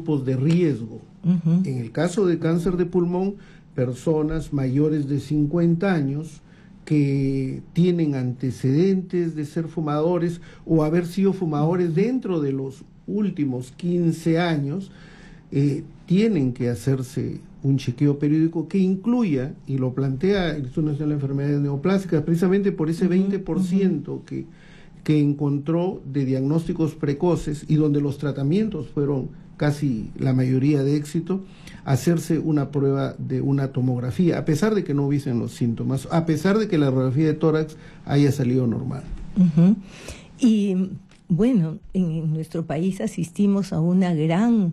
grupos de riesgo. En el caso de cáncer de pulmón, personas mayores de 50 años que tienen antecedentes de ser fumadores o haber sido fumadores dentro de los últimos 15 años, tienen que hacerse un chequeo periódico que incluya, y lo plantea el Instituto Nacional de Enfermedades Neoplásicas, precisamente por ese 20% que encontró de diagnósticos precoces y donde los tratamientos fueron casi la mayoría de éxito, hacerse una prueba de una tomografía, a pesar de que no hubiesen los síntomas, a pesar de que la radiografía de tórax haya salido normal. Y bueno, en nuestro país asistimos a una gran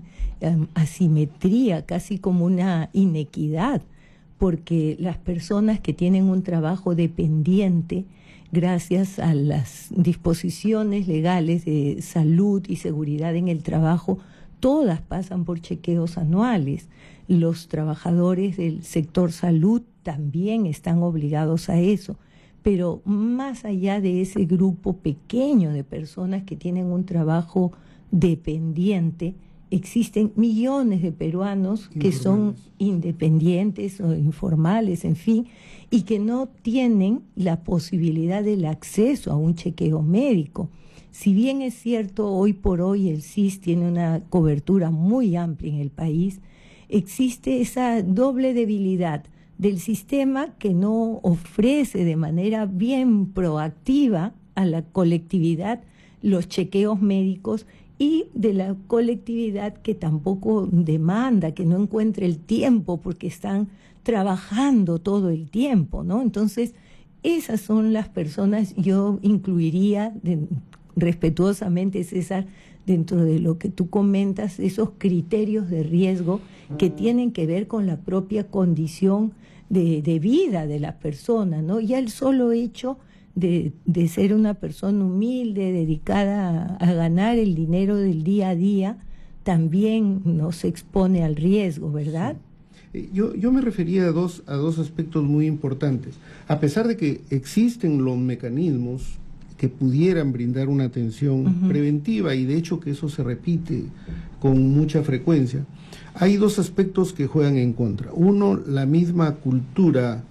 asimetría, casi como una inequidad, porque las personas que tienen un trabajo dependiente, gracias a las disposiciones legales de salud y seguridad en el trabajo, todas pasan por chequeos anuales. Los trabajadores del sector salud también están obligados a eso. Pero más allá de ese grupo pequeño de personas que tienen un trabajo dependiente, existen millones de peruanos que son independientes o informales, en fin, y que no tienen la posibilidad del acceso a un chequeo médico. Si bien es cierto, hoy por hoy el SIS tiene una cobertura muy amplia en el país, existe esa doble debilidad del sistema que no ofrece de manera bien proactiva a la colectividad los chequeos médicos, y de la colectividad que tampoco demanda, que no encuentra el tiempo porque están trabajando todo el tiempo, ¿no? Entonces, esas son las personas, yo incluiría respetuosamente, César, dentro de lo que tú comentas, esos criterios de riesgo que tienen que ver con la propia condición de vida de la persona, ¿no? Ya el solo hecho de ser una persona humilde, dedicada a ganar el dinero del día a día, también nos expone al riesgo, ¿verdad? Sí. Yo me refería a dos aspectos muy importantes. A pesar de que existen los mecanismos que pudieran brindar una atención preventiva, y de hecho que eso se repite con mucha frecuencia, hay dos aspectos que juegan en contra. Uno, la misma cultura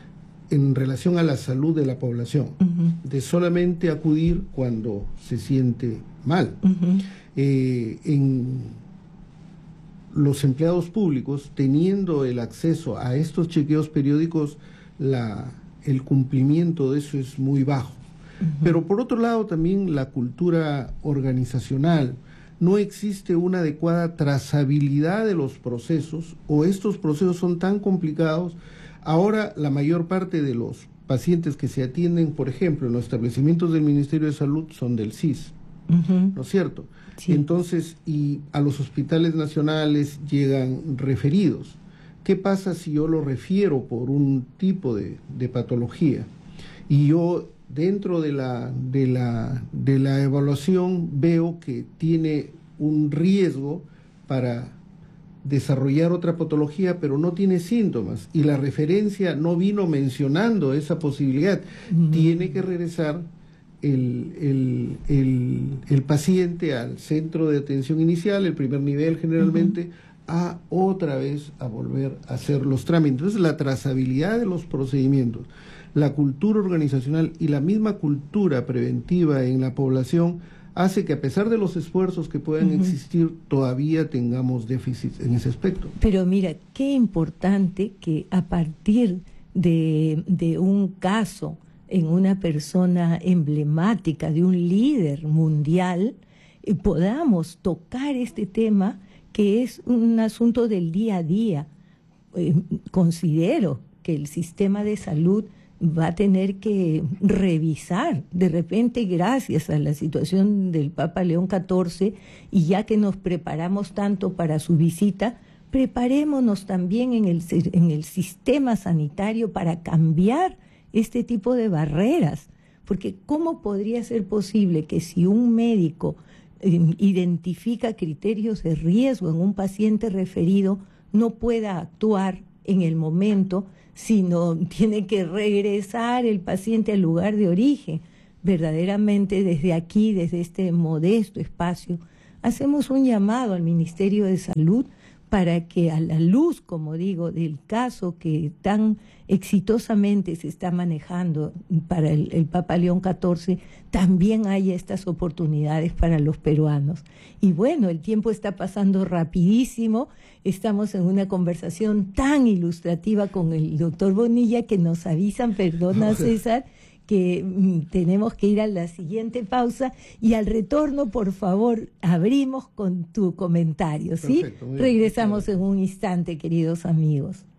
en relación a la salud de la población, de solamente acudir cuando se siente mal. En los empleados públicos, teniendo el acceso a estos chequeos periódicos, el cumplimiento de eso es muy bajo. Pero por otro lado también la cultura organizacional, no existe una adecuada trazabilidad de los procesos, o estos procesos son tan complicados. Ahora la mayor parte de los pacientes que se atienden, por ejemplo, en los establecimientos del Ministerio de Salud son del SIS, ¿no es cierto? Sí. Entonces, y a los hospitales nacionales llegan referidos. ¿Qué pasa si yo lo refiero por un tipo de patología? Y yo dentro de la evaluación veo que tiene un riesgo para desarrollar otra patología, pero no tiene síntomas, y la referencia no vino mencionando esa posibilidad. Tiene que regresar el paciente al centro de atención inicial, el primer nivel generalmente, a otra vez a volver a hacer los trámites. Entonces, la trazabilidad de los procedimientos, la cultura organizacional y la misma cultura preventiva en la población hace que, a pesar de los esfuerzos que puedan existir, todavía tengamos déficits en ese aspecto. Pero mira, qué importante que a partir de un caso en una persona emblemática, de un líder mundial, podamos tocar este tema que es un asunto del día a día. Considero que el sistema de salud va a tener que revisar, de repente, gracias a la situación del Papa León XIV, y ya que nos preparamos tanto para su visita, preparémonos también en el sistema sanitario para cambiar este tipo de barreras, porque ¿cómo podría ser posible que si un médico identifica criterios de riesgo en un paciente referido, no pueda actuar en el momento, sino tiene que regresar el paciente al lugar de origen? Verdaderamente, desde aquí, desde este modesto espacio, hacemos un llamado al Ministerio de Salud para que, a la luz, como digo, del caso que tan exitosamente se está manejando para el Papa León XIV, también haya estas oportunidades para los peruanos. Y bueno, el tiempo está pasando rapidísimo, estamos en una conversación tan ilustrativa con el doctor Bonilla que nos avisan, perdona César, que tenemos que ir a la siguiente pausa y al retorno, por favor, abrimos con tu comentario, ¿sí? Perfecto, muy bien. Regresamos en un instante, queridos amigos.